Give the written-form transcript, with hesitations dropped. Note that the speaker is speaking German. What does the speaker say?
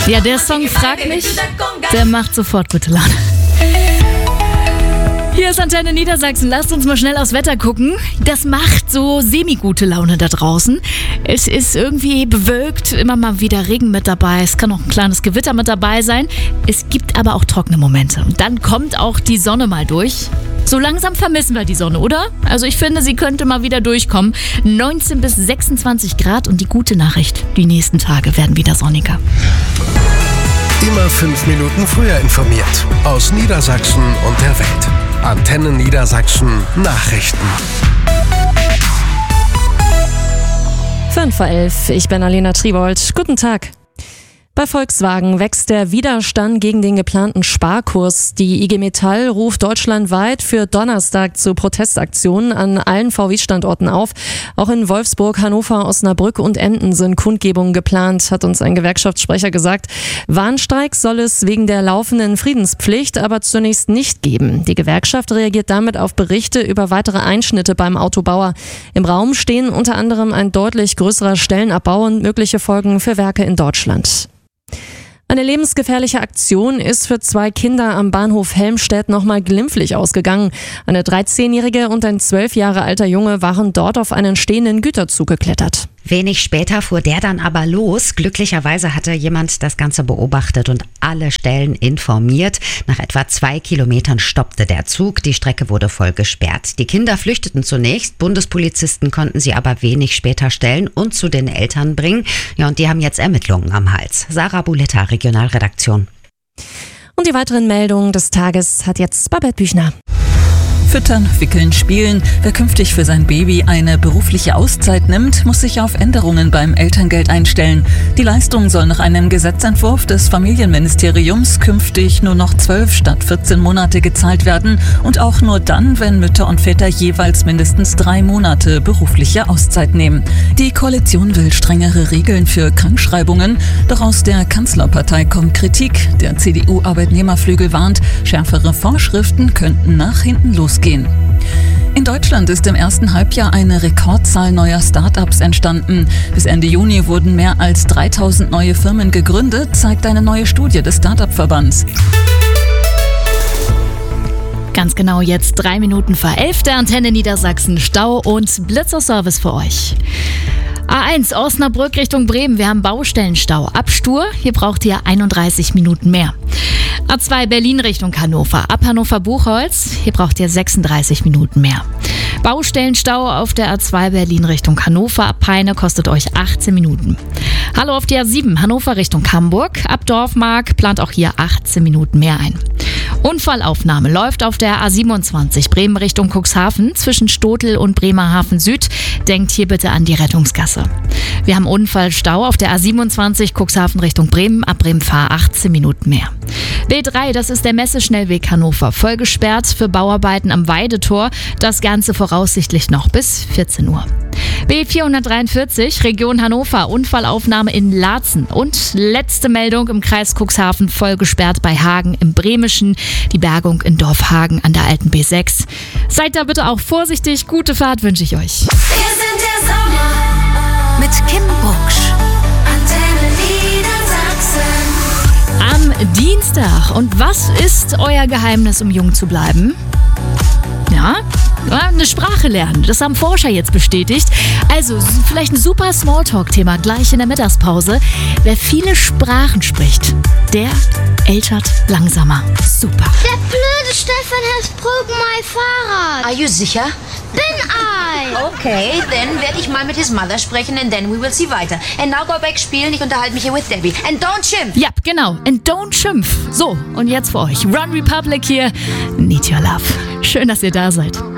Ja, der Song Frag mich, der macht sofort gute Laune. Hier ist Antenne Niedersachsen. Lasst uns mal schnell aufs Wetter gucken. Das macht so semi-gute Laune da draußen. Es ist irgendwie bewölkt, immer mal wieder Regen mit dabei. Es kann auch ein kleines Gewitter mit dabei sein. Es gibt aber auch trockene Momente. Und dann kommt auch die Sonne mal durch. So langsam vermissen wir die Sonne, oder? Also ich finde, sie könnte mal wieder durchkommen. 19 bis 26 Grad und die gute Nachricht, die nächsten Tage werden wieder sonniger. Immer 5 Minuten früher informiert. Aus Niedersachsen und der Welt. Antenne Niedersachsen Nachrichten. 5:11 Uhr, ich bin Alena Tribold. Guten Tag. Bei Volkswagen wächst der Widerstand gegen den geplanten Sparkurs. Die IG Metall ruft deutschlandweit für Donnerstag zu Protestaktionen an allen VW-Standorten auf. Auch in Wolfsburg, Hannover, Osnabrück und Emden sind Kundgebungen geplant, hat uns ein Gewerkschaftssprecher gesagt. Warnstreiks soll es wegen der laufenden Friedenspflicht aber zunächst nicht geben. Die Gewerkschaft reagiert damit auf Berichte über weitere Einschnitte beim Autobauer. Im Raum stehen unter anderem ein deutlich größerer Stellenabbau und mögliche Folgen für Werke in Deutschland. Eine lebensgefährliche Aktion ist für 2 Kinder am Bahnhof Helmstedt nochmal glimpflich ausgegangen. Eine 13-jährige und ein 12 Jahre alter Junge waren dort auf einen stehenden Güterzug geklettert. Wenig später fuhr der dann aber los. Glücklicherweise hatte jemand das Ganze beobachtet und alle Stellen informiert. Nach etwa 2 Kilometern stoppte der Zug. Die Strecke wurde voll gesperrt. Die Kinder flüchteten zunächst. Bundespolizisten konnten sie aber wenig später stellen und zu den Eltern bringen. Ja, und die haben jetzt Ermittlungen am Hals. Sarah Buletta, Regionalredaktion. Und die weiteren Meldungen des Tages hat jetzt Babette Büchner. Füttern, wickeln, spielen. Wer künftig für sein Baby eine berufliche Auszeit nimmt, muss sich auf Änderungen beim Elterngeld einstellen. Die Leistung soll nach einem Gesetzentwurf des Familienministeriums künftig nur noch 12 statt 14 Monate gezahlt werden und auch nur dann, wenn Mütter und Väter jeweils mindestens 3 Monate berufliche Auszeit nehmen. Die Koalition will strengere Regeln für Krankschreibungen, doch aus der Kanzlerpartei kommt Kritik. Der CDU-Arbeitnehmerflügel warnt, schärfere Vorschriften könnten nach hinten losgehen. In Deutschland ist im ersten Halbjahr eine Rekordzahl neuer Start-ups entstanden. Bis Ende Juni wurden mehr als 3000 neue Firmen gegründet, zeigt eine neue Studie des Start-up-Verbands. Ganz genau jetzt 3 Minuten vor 11 der Antenne Niedersachsen Stau und Blitzerservice für euch. A1 Osnabrück Richtung Bremen, wir haben Baustellenstau. Ab Stur, hier braucht ihr 31 Minuten mehr. A2 Berlin Richtung Hannover, ab Hannover-Buchholz, hier braucht ihr 36 Minuten mehr. Baustellenstau auf der A2 Berlin Richtung Hannover, ab Peine kostet euch 18 Minuten. Hallo auf der A7 Hannover Richtung Hamburg, ab Dorfmark plant auch hier 18 Minuten mehr ein. Unfallaufnahme läuft auf der A27 Bremen Richtung Cuxhaven zwischen Stotel und Bremerhaven Süd. Denkt hier bitte an die Rettungsgasse. Wir haben Unfallstau auf der A27 Cuxhaven Richtung Bremen, ab Bremen-Fahr 18 Minuten mehr. B3, das ist der Messeschnellweg Hannover, voll gesperrt für Bauarbeiten am Weidetor. Das Ganze voraussichtlich noch bis 14 Uhr. B443, Region Hannover, Unfallaufnahme in Laatzen. Und letzte Meldung im Kreis Cuxhaven, voll gesperrt bei Hagen im Bremischen. Die Bergung in Dorf Hagen an der alten B6. Seid da bitte auch vorsichtig, gute Fahrt wünsche ich euch. Wir sind der Sommer mit Kim Bucksch. Antenne Niedersachsen. Am Dienstag. Und was ist euer Geheimnis, um jung zu bleiben? Ja, eine Sprache lernen. Das haben Forscher jetzt bestätigt. Also vielleicht ein super Smalltalk-Thema gleich in der Mittagspause. Wer viele Sprachen spricht, der ältert langsamer. Super. Der blöde Stefan has broken my Fahrrad. Are you sicher? Bin I. Okay, dann werde ich mal mit his mother sprechen and then we will see weiter. And now go back spielen, ich unterhalte mich hier with Debbie. And don't schimpf. Ja, genau. And don't schimpf. So, und jetzt für euch. Run Republic hier. Need Your Love. Schön, dass ihr da seid.